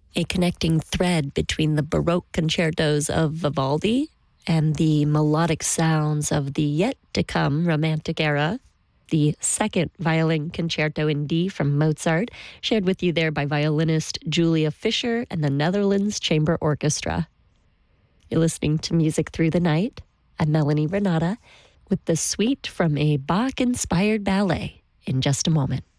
a connecting thread between the Baroque concertos of Vivaldi and the melodic sounds of the yet-to-come Romantic era. The second violin concerto in D from Mozart, shared with you there by violinist Julia Fischer and the Netherlands Chamber Orchestra. You're listening to Music Through the Night. I'm Melanie Renata with the suite from a Bach-inspired ballet in just a moment.